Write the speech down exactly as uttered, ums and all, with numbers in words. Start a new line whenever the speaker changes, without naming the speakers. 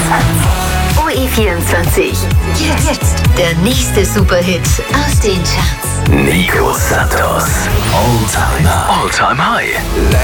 O E vierundzwanzig. Jetzt, jetzt der nächste Superhit aus den Charts.
Nico Santos. All-Time High. All-Time High.